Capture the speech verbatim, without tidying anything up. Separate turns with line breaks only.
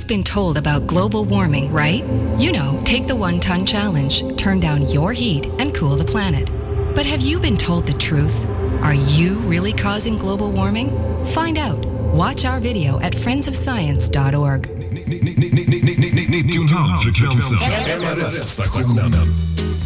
been told about global warming, right? You know, take the one-ton challenge, turn down your heat, and cool the planet. But have you been told the truth? Are you really causing global warming? Find out. Watch our video at friends of science dot org.
nittiotalfrekvensen.